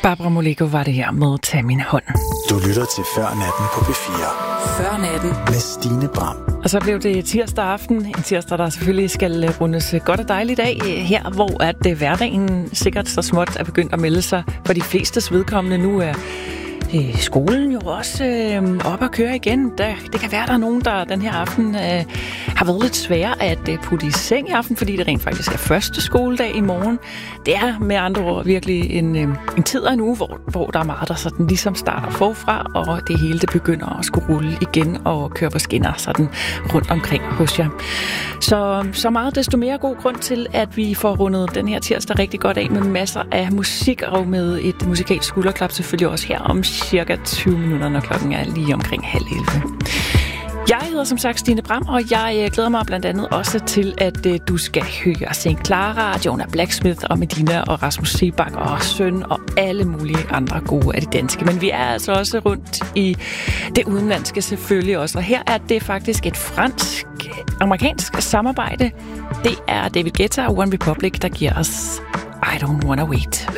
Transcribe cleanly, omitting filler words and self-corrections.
Barbara Moleko var det her med Tag min hånd. Du lytter til Før Natten på P4. Før Natten med Stine Bram. Og så blev det tirsdag aften. En tirsdag, der selvfølgelig skal rundes godt og dejligt af her, hvor at hverdagen sikkert så småt er begyndt at melde sig for de flestes vedkommende. Nu er skolen jo også op at køre igen. Det kan være, der er nogen, der den her aften har været lidt svære at putte i seng i aften, fordi det rent faktisk er første skoledag i morgen. Det er med andre ord virkelig en tid af en uge, hvor der er meget, der sådan ligesom starter forfra, og det hele det begynder at skulle rulle igen og køre på skinner sådan rundt omkring hos jer. Så meget desto mere god grund til, at vi får rundet den her tirsdag rigtig godt af med masser af musik og med et musikalsk skulderklap selvfølgelig også her om cirka 20 minutter, når klokken er lige omkring 10:30. Jeg hedder som sagt Stine Bram, og jeg glæder mig blandt andet også til, at du skal høre St. Clara, Jonah Blacksmith og Medina og Rasmus Seebach og Søn og alle mulige andre gode af de danske. Men vi er altså også rundt i det udenlandske selvfølgelig også, og her er det faktisk et fransk-amerikansk samarbejde. Det er David Guetta og One Republic, der giver os I Don't Wanna Wait.